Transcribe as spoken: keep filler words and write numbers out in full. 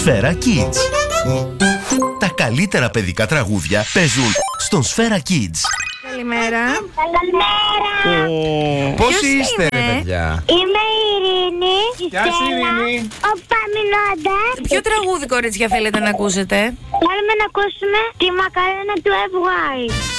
Σφαίρα Kids. Τα καλύτερα παιδικά τραγούδια παίζουν στον Σφαίρα Kids. Καλημέρα. Καλημέρα. Πώς είστε, ρε παιδιά? Είμαι η Ειρήνη. Γεια σου, Ειρήνη. Ο Παμινώντας. Ποιο τραγούδι, κορίτσια, θέλετε να ακούσετε? Θέλουμε να ακούσουμε τη μακαρένα του εφ γουάι.